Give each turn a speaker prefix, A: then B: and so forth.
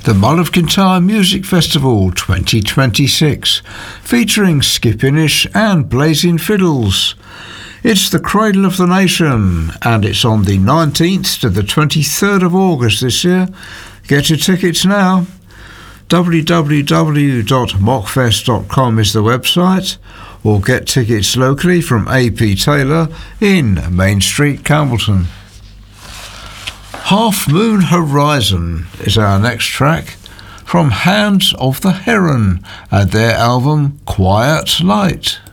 A: the Mull of Kintyre Music Festival 2026, featuring Skippinish and Blazing Fiddles. It's the Cradle of the Nation, and it's on the 19th to the 23rd of August this year. Get your tickets now. www.mockfest.com is the website, or get tickets locally from AP Taylor in Main Street, Campbellton. Half Moon Horizon is our next track from Hands of the Heron and their album Quiet Light.